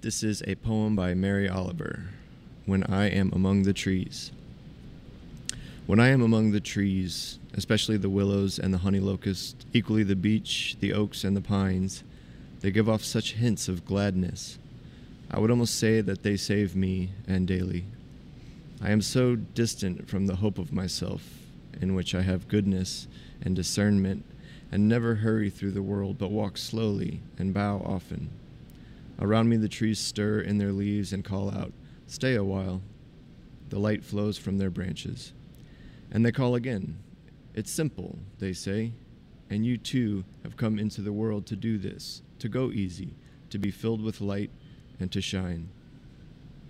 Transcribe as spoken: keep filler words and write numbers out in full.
This is a poem by Mary Oliver, When I Am Among the Trees. When I am among the trees, especially the willows and the honey locust, equally the beech, the oaks, and the pines, they give off such hints of gladness. I would almost say that they save me, and daily. I am so distant from the hope of myself, in which I have goodness and discernment, and never hurry through the world, but walk slowly and bow often. Around me the trees stir in their leaves and call out, "Stay a while." The light flows from their branches. And they call again. "It's simple," they say, "and you too have come into the world to do this, to go easy, to be filled with light, and to shine."